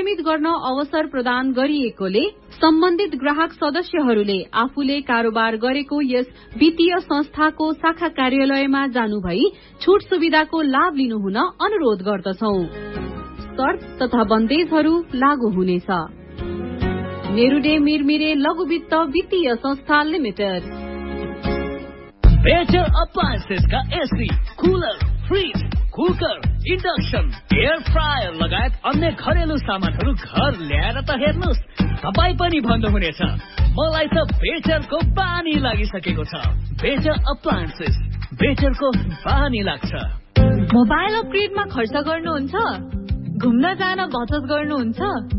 सीमित गर्न अवसर प्रदान गरिएकोले सम्बन्धित ग्राहक सदस्यहरूले आफूले कारोबार गरेको यस वित्तीय संस्थाको शाखा कार्यालयमा जानुभई छूट सुविधाको लाभ लिनुहुन अनुरोध गर्दछौ। शर्त तथा बन्देजहरू लागू हुनेछ। मेरुडे मिरमिरे लघु वित्त वित्तीय संस्था लिमिटेड। बेटर अप्लायन्सेस का AC, cooler, fridge, cooker, induction, air fryer लगायत अन्य घरेलु सामानहरू घर ल्याएर त हेर्नुहोस्, तपाईँ पनि भन्नुहुनेछ मलाई त बेटरको बानी लागिसकेको छ। बेटर अप्लायन्सेस, बेटरको बानी लाग्छ। मोबाइल अपग्रेडमा खर्च गर्नुहुन्छ? घुम्न जान बचत गर्नुहुन्छ?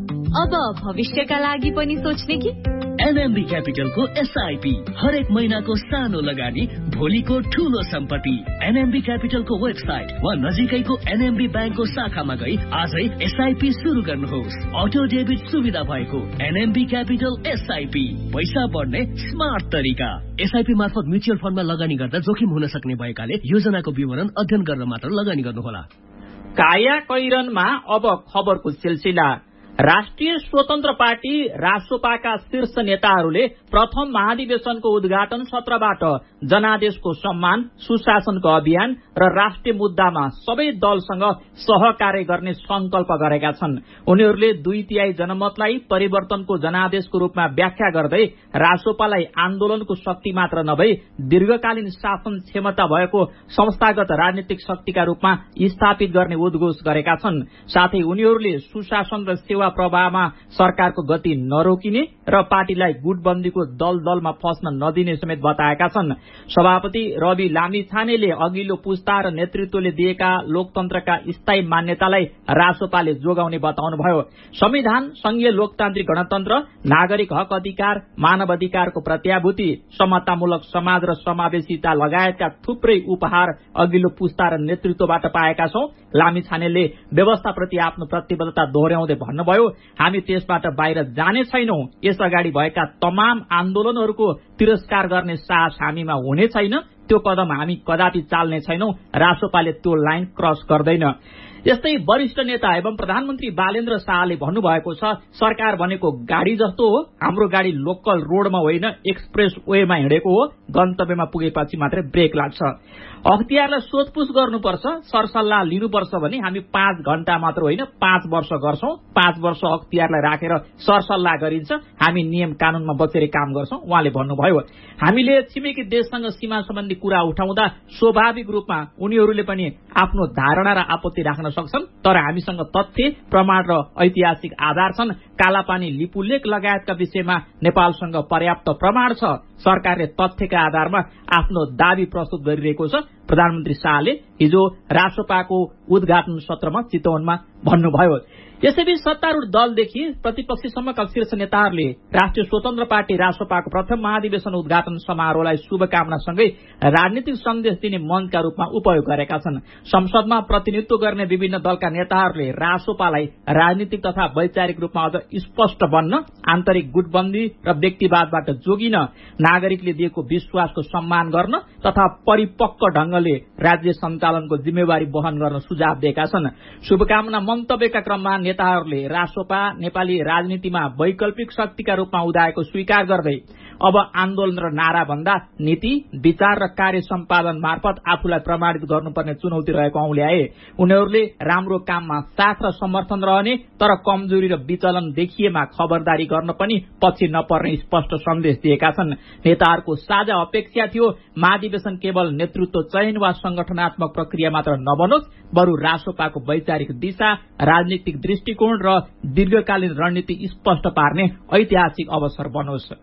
अब भविष्यका लागि पनि सोच्ने कि? एनएमबी क्यापिटलको एसआईपी हरेक महिनाको सानो लगानी भोलिको ठूलो सम्पत्ति। एनएमबी क्यापिटलको वेबसाइट वा नजिकैको एनएमबी ब्याङ्कको शाखामा गई आजै एसआईपी सुरु गर्नुहोस्। अटो डेबिट सुविधा भएको एनएमबी क्यापिटल एसआईपी, पैसा बढ्ने स्मार्ट तरिका। एसआईपी मार्फत म्युचुअल फन्डमा लगानी गर्दा जोखिम हुन सक्ने भएकाले योजनाको विवरण अध्ययन गरेर मात्र लगानी गर्नुहोला। काया कैरनमा अब खबरको सिलसिला। राष्ट्रिय स्वतन्त्र पार्टी रासोपाका शीर्ष नेताहरूले प्रथम महाधिवेशनको उद्घाटन सत्रबाट जनादेशको सम्मान, सुशासनको अभियान र राष्ट्रिय मुद्दामा सबै दलसँग सहकार्य गर्ने संकल्प गरेका छन्। उनीहरूले 2/3 जनमतलाई परिवर्तनको जनादेशको रूपमा व्याख्या गर्दै रासोपालाई आन्दोलनको शक्ति मात्र नभई दीर्घकालीन शासन क्षमता भएको संस्थागत राजनीतिक शक्तिका रूपमा स्थापित गर्ने उद्घोष गरेका छन्। साथै उनीहरूले सुशासन र सेवा प्रवाहमा सरकारको गति नरोकिने र पार्टीलाई गुटबन्दीको दलदलमा फस्न नदिने समेत बताएका छन्। सभापति रवि लामिछानेले अघिल्लो पुस्ता र नेतृत्वले दिएका लोकतन्त्रका स्थायी मान्यतालाई रासोपाले जोगाउने बताउनुभयो। संविधान, संघीय लोकतान्त्रिक गणतन्त्र, नागरिक हक अधिकार, मानव अधिकारको प्रत्याभूति, समतामूलक समाज र समावेशिता लगायतका थुप्रै उपहार अघिल्लो पुस्ता र नेतृत्वबाट पाएका छौं। लामिछानेले व्यवस्थाप्रति आफ्नो प्रतिबद्धता दोहोर्याउँदै भन्नुभयो, हामी त्यसबाट बाहिर जाने छैनौं। यस अगाडि भएका तमाम आन्दोलनहरूको तिरस्कार गर्ने साहस हामीमा हुने छैन। त्यो कदम हामी कदापि चाल्ने छैनौं। रासोपाले त्यो लाइन क्रस गर्दैन। यस्तै वरिष्ठ नेता एवं प्रधानमन्त्री बालेन्द्र शाहले भन्नुभएको छ, सरकार भनेको गाडी जस्तो हो। हाम्रो गाडी लोकल रोडमा होइन, एक्सप्रेस वेमा हिँडेको हो। गन्तव्यमा पुगेपछि मात्रै ब्रेक लाग्छ। अख्तियारलाई सोधपुछ गर्नुपर्छ, सरसल्लाह लिनुपर्छ भने हामी 5 घण्टा मात्र होइन 5 वर्ष गर्छौं। 5 वर्ष अख्तियारलाई राखेर सरसल्लाह गरिन्छ। हामी नियम कानूनमा बसेर काम गर्छौं, उहाँले भन्नुभयो। हामीले छिमेकी देशसँग सीमा सम्बन्धी कुरा उठाउँदा स्वाभाविक रूपमा उनीहरूले पनि आफ्नो धारणा र आपत्ति राख्न सक्छन्, तर हामीसँग तथ्य, प्रमाण र ऐतिहासिक आधार छन्। कालापानी, लिपुलेख लगायतका विषयमा नेपालसँग पर्याप्त प्रमाण छ। सरकारले तथ्यका आधारमा आफ्नो दावी प्रस्तुत गरिरहेको छ, प्रधानमन्त्री शाहले हिजो रासोपाको उद्घाटन सत्रमा चितवनमा भन्नुभयो। यसैबीच सत्तारूढ दलदेखि प्रतिपक्षसम्मका शीर्ष नेताहरूले राष्ट्रिय स्वतन्त्र पार्टी रासोपाको प्रथम महाधिवेशन उद्घाटन समारोहलाई शुभकामनासँगै राजनीतिक सन्देश दिने मञ्चका रूपमा उपयोग गरेका छन्। संसदमा प्रतिनिधित्व गर्ने विभिन्न दलका नेताहरूले रासोपालाई राजनीतिक तथा वैचारिक रूपमा अझ स्पष्ट बन्न, आन्तरिक गुटबन्दी र व्यक्तिवादबाट जोगिन, नागरिकले दिएको विश्वासको सम्मान गर्न तथा परिपक्व ढंगले राज्य सञ्चालनको जिम्मेवारी वहन गर्न सुझाव दिएका छन्। शुभकामना मन्तव्यका क्रममा नेताहरूले रासोपा नेपाली राजनीतिमा वैकल्पिक शक्तिका रूपमा उदाएको स्वीकार गर्दै अब आन्दोलन र नारा भन्दा नीति, विचार र कार्य सम्पादन मार्फत आफूलाई प्रमाणित गर्नुपर्ने चुनौती रहेको औल्याए। उनीहरूले राम्रो काममा साथ र समर्थन रहने, तर कमजोरी र विचलन देखिएमा खबरदारी गर्न पनि पछि नपर्ने स्पष्ट सन्देश दिएका छन्। नेताहरूको साझा अपेक्षा थियो महाधिवेशन केवल नेतृत्व चयन वा संगठनात्मक प्रक्रिया मात्र नबनोस्, बरु रासोपाको वैचारिक दिशा, राजनीतिक दृष्टिकोण र दीर्घकालीन रणनीति स्पष्ट पार्ने ऐतिहासिक अवसर बनोस्।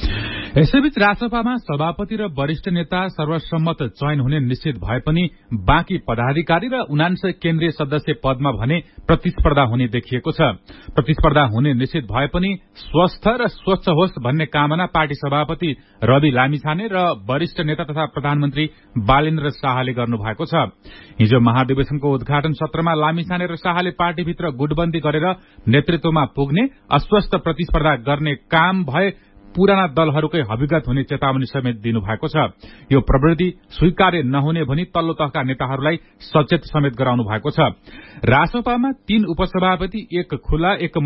यसैबीच रासपामा सभापति र वरिष्ठ नेता सर्वसम्मत चयन हुने निश्चित भए पनि बाँकी पदाधिकारी र 79 केन्द्रीय सदस्य पदमा भने प्रतिस्पर्धा हुने देखिएको छ। प्रतिस्पर्धा हुने निश्चित भए पनि स्वस्थ र स्वच्छ होस् भन्ने कामना पार्टी सभापति रवि लामिछाने र वरिष्ठ नेता तथा प्रधानमन्त्री बालेन्द्र शाहले गर्नुभएको छ। हिजो महाधिवेशनको उद्घाटन सत्रमा लामिछाने र शाहले पार्टीभित्र गुटबन्दी गरेर नेतृत्वमा पुग्ने, अस्वस्थ प्रतिस्पर्धा गर्ने काम भए पुराना दलहरूकै हविगत हुने चेतावनी समेत दिनुभएको छ। यो प्रवृत्ति स्वीकार्य नहुने भनी तल्लो तहका नेताहरूलाई सचेत समेत गराउनु भएको छ। रासोपामा 3 उपसभापति, 1 खुला, 1